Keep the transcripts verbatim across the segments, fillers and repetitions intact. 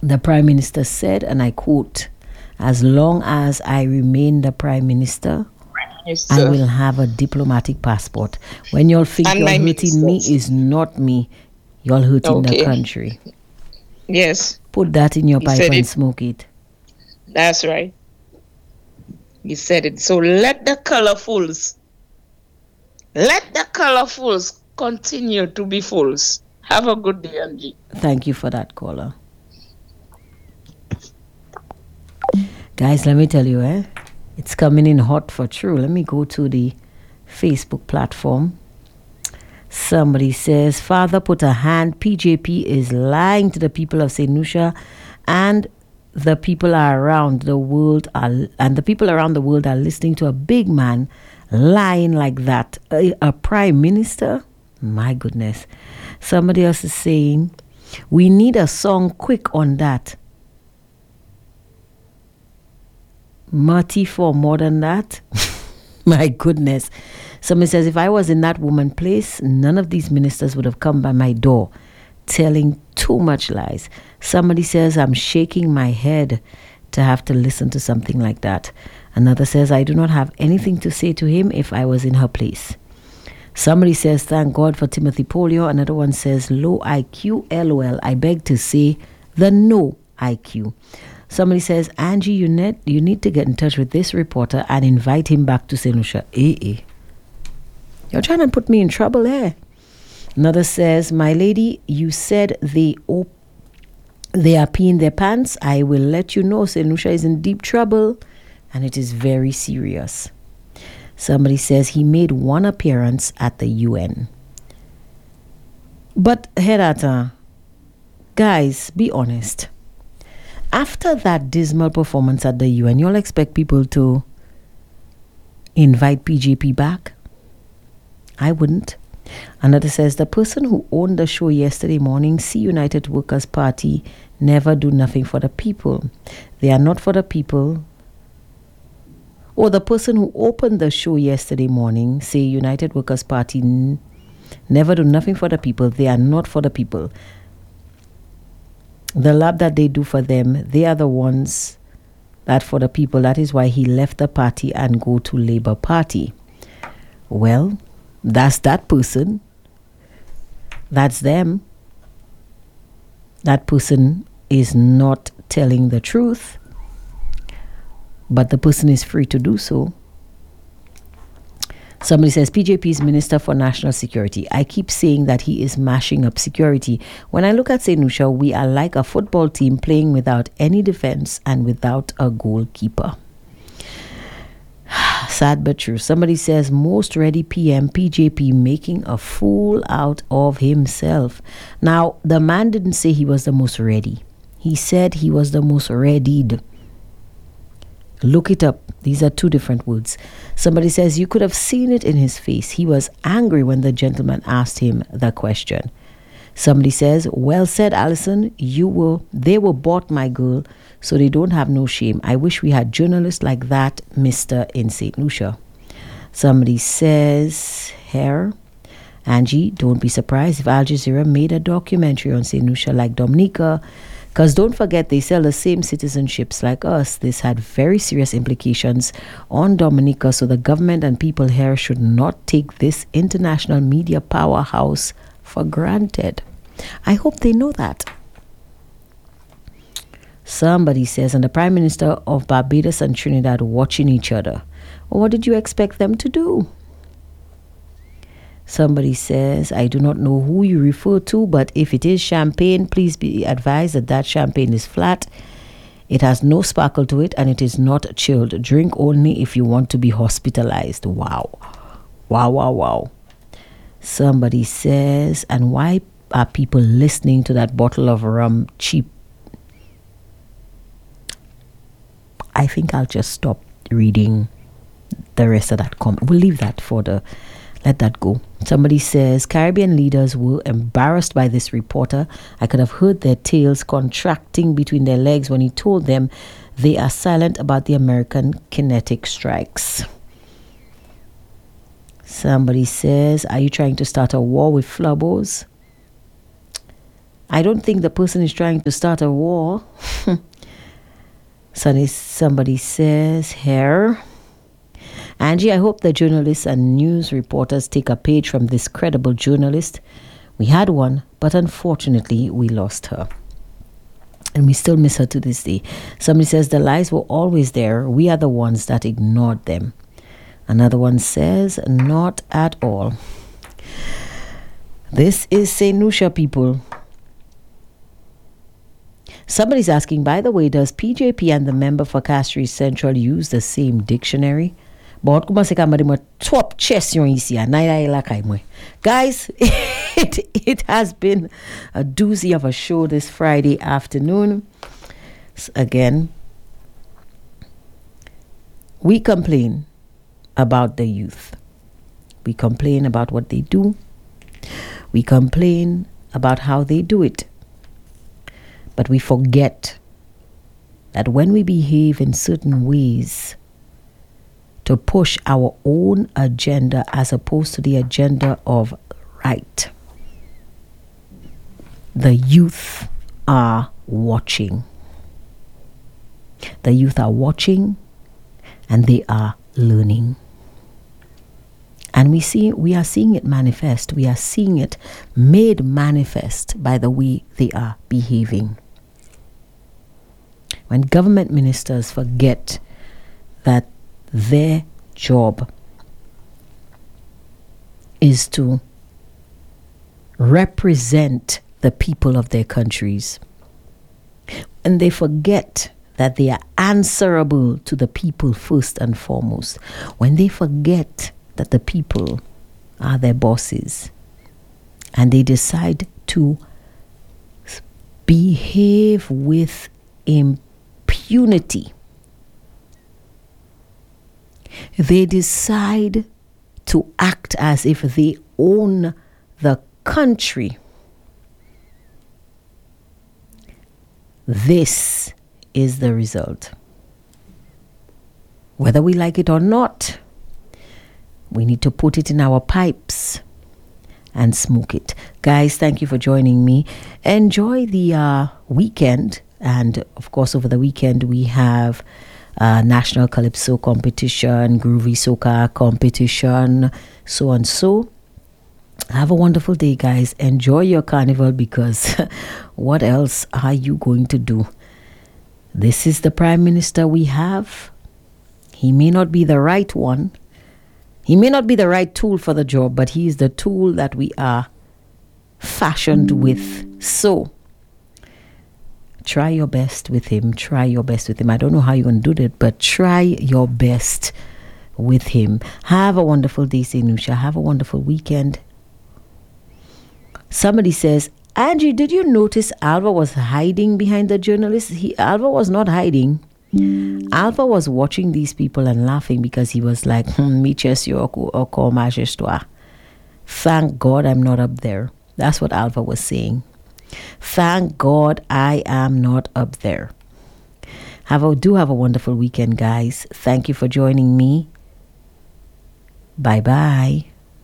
The Prime Minister said, and I quote, "As long as I remain the Prime Minister, Yes, I sir. will have a diplomatic passport. When y'all think And y'all my hurting me, ministers. is not me. Y'all hurting the Okay. country." Yes. Put that in your He pipe said and it. smoke it. That's right. He said it. So let the colorfuls, let the colorfuls continue to be fools. Have a good day, Angie. Thank you for that, caller. Guys, let me tell you, eh? It's coming in hot for true. Let me go to the Facebook platform. Somebody says, "Father, put a hand. P J P is lying to the people of Saint Lucia, and the people are around the world are, and the people around the world are listening to a big man lying like that. A, a prime minister? My goodness." Somebody else is saying, "We need a song quick on that. Marty for more than that." My goodness. Somebody says, "If I was in that woman's place, none of these ministers would have come by my door telling too much lies." Somebody says, "I'm shaking my head to have to listen to something like that." Another says, "I do not have anything to say to him if I was in her place." Somebody says, "Thank God for Timothy Polio." Another one says, "Low I Q, LOL. I beg to say the no I Q." Somebody says, "Angie, you need, you need to get in touch with this reporter and invite him back to Saint Lucia." Eh, eh. You're trying to put me in trouble here. Another says, "My lady, you said they op- they are peeing their pants. I will let you know Saint Lucia is in deep trouble and it is very serious." Somebody says, "He made one appearance at the U N." But Herata, guys, be honest. After that dismal performance at the U N, you'll expect people to invite P J P back? I wouldn't. Another says, "The person who owned the show yesterday morning, See United Workers Party, never do nothing for the people. They are not for the people." Or the person who opened the show yesterday morning, say United Workers Party, n- never do nothing for the people. They are not for the people. The lab that they do for them, they are the ones that for the people. That is why he left the party and go to Labour Party. Well, that's that person. That's them. That person is not telling the truth, but the person is free to do so. Somebody says, "P J P's Minister for National Security. I keep saying that he is mashing up security. When I look at Saint Lucia, we are like a football team playing without any defense and without a goalkeeper." Sad but true. Somebody says, "Most ready P M, P J P making a fool out of himself." Now, the man didn't say he was the most ready. He said he was the most readied. Look it up. These are two different words. Somebody says, "You could have seen it in his face. He was angry when the gentleman asked him the question." Somebody says, "Well said, Allison. You were, they were bought, my girl, so they don't have no shame. I wish we had journalists like that, Mister in Saint Lucia." Somebody says, "Here, Angie, don't be surprised if Al Jazeera made a documentary on Saint Lucia like Dominica, because don't forget they sell the same citizenships like us. This had very serious implications on Dominica, so the government and people here should not take this international media powerhouse for granted." I hope they know that. Somebody says, "And the Prime Minister of Barbados and Trinidad watching each other. Well, what did you expect them to do?" Somebody says, "I do not know who you refer to, but if it is champagne, please be advised that that champagne is flat. It has no sparkle to it and it is not chilled. Drink only if you want to be hospitalized." Wow. Wow, wow, wow. Somebody says, "And why are people listening to that bottle of rum cheap?" I think I'll just stop reading the rest of that comment. We'll leave that for the, let that go. Somebody says, "Caribbean leaders were embarrassed by this reporter. I could have heard their tails contracting between their legs when he told them they are silent about the American kinetic strikes." Somebody says, "Are you trying to start a war with Flubos?" I don't think the person is trying to start a war. Somebody says here, Angie, I hope the journalists and news reporters take a page from this credible journalist. We had one, but unfortunately we lost her. And we still miss her to this day. Somebody says the lies were always there. We are the ones that ignored them. Another one says, not at all. This is Saint Lucia, people. Somebody's asking, by the way, does P J P and the member for Castries Central use the same dictionary? Guys, it, it has been a doozy of a show this Friday afternoon. Again, we complain about the youth. We complain about what they do. We complain about how they do it. But we forget that when we behave in certain ways to push our own agenda as opposed to the agenda of right, the youth are watching. The youth are watching and they are learning. And we see we are seeing it manifest. We are seeing it made manifest by the way they are behaving. When government ministers forget that their job is to represent the people of their countries, and they forget that they are answerable to the people first and foremost, when they forget that the people are their bosses, and they decide to behave with impunity, they decide to act as if they own the country. This is the result. Whether we like it or not, we need to put it in our pipes and smoke it. Guys, thank you for joining me. Enjoy the uh, weekend. And of course, over the weekend, we have uh, National Calypso competition, Groovy Soca competition, so and so. Have a wonderful day, guys. Enjoy your carnival, because what else are you going to do? This is the Prime Minister we have. He may not be the right one. He may not be the right tool for the job, but he is the tool that we are fashioned with. So, try your best with him. Try your best with him. I don't know how you're going to do that, but try your best with him. Have a wonderful day, Saint Lucia. Have a wonderful weekend. Somebody says, Angie, did you notice Alva was hiding behind the journalist? He, Alva was not hiding. Alva was watching these people and laughing, because he was like, hmm, me chess you or call my histoire. Thank God I'm not up there. That's what Alva was saying. Thank God I am not up there. Have a, do have a wonderful weekend, guys. Thank you for joining me. Bye-bye.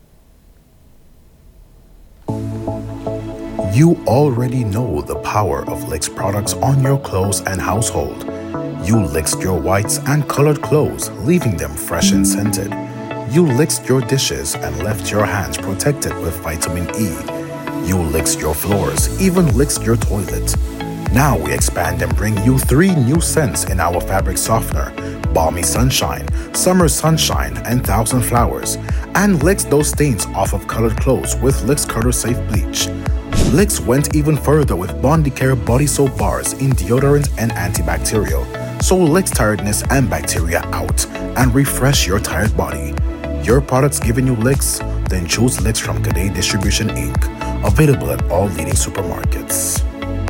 You already know the power of Licks products on your clothes and household. You licked your whites and colored clothes, leaving them fresh and scented. You licked your dishes and left your hands protected with vitamin E. You licked your floors, even licked your toilet. Now we expand and bring you three new scents in our fabric softener: Balmy Sunshine, Summer Sunshine, and Thousand Flowers. And licks those stains off of colored clothes with Licks Color Safe Bleach. Licks went even further with Bondicare body soap bars in deodorant and antibacterial. So Licks tiredness and bacteria out and refresh your tired body. Your products giving you licks? Then choose Licks from Cadet Distribution Incorporated. Available at all leading supermarkets.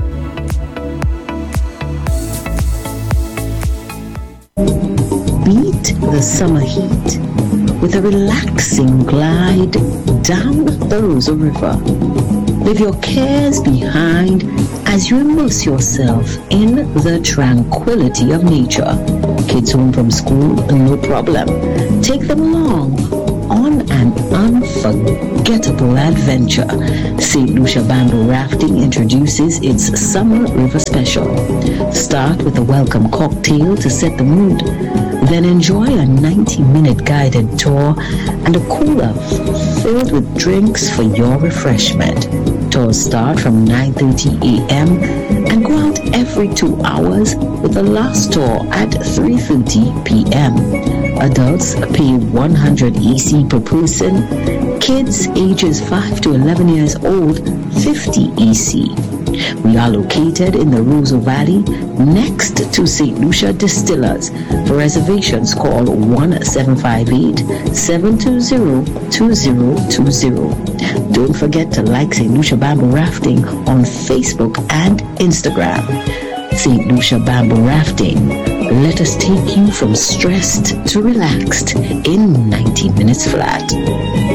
Beat the summer heat with a relaxing glide down the Rosa River. Leave your cares behind as you immerse yourself in the tranquility of nature. Kids home from school, no problem. Take them along on an unfurled unforgettable adventure. Saint Lucia Bamboo Rafting introduces its Summer River Special. Start with a welcome cocktail to set the mood. Then enjoy a ninety-minute guided tour and a cooler filled with drinks for your refreshment. Tours start from nine thirty a.m. and go out every two hours with the last tour at three thirty p.m. Adults pay one hundred E C per person. Kids ages five to eleven years old, fifty E C. We are located in the Roseau Valley next to Saint Lucia Distillers. For reservations, call one seven five eight, seven two zero, two zero two zero. Don't forget to like Saint Lucia Bamboo Rafting on Facebook and Instagram. Saint Lucia Bamboo Rafting. Let us take you from stressed to relaxed in ninety minutes flat.